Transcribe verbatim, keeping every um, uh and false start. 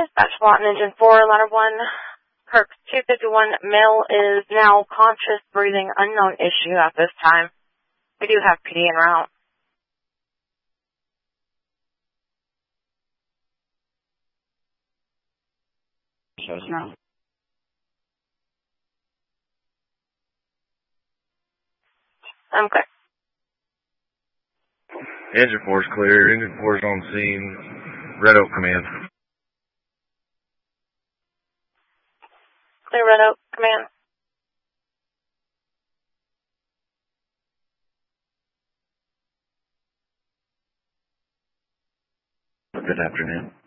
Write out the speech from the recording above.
Dispatch Lawton Engine four, ladder one, Kirk two fifty-one, male is now conscious, breathing, unknown issue at this time. We do have P D en route. Shows now. Okay. Engine four is clear. Engine four is on scene. Red Oak Command. Clear, Red Oak Command. Good afternoon.